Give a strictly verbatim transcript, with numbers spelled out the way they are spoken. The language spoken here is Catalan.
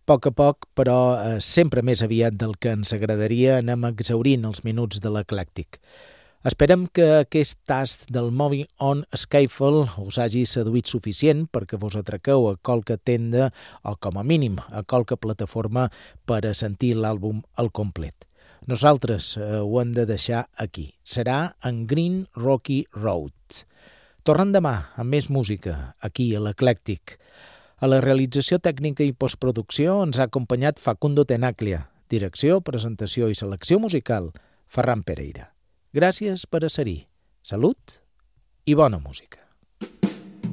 poc a poc, però eh, sempre més aviat del que ens agradaria, anem exhaurint els minuts de l'eclèctic. Esperem que aquest tast del Moving On Skiffle us hagi seduït suficient perquè vos atraqueu a qualque tenda o, com a mínim, a qualque plataforma per a sentir l'àlbum al complet. Nosaltres eh, ho hem de deixar aquí. Serà en Green Rocky Road. Tornem demà amb més música, aquí a l'Eclèctic. A la realització tècnica i postproducció ens ha acompanyat Facundo Tenaglia. Direcció, presentació i selecció musical, Ferran Pereira. Gràcies per a ser-hi. Salut i bona música.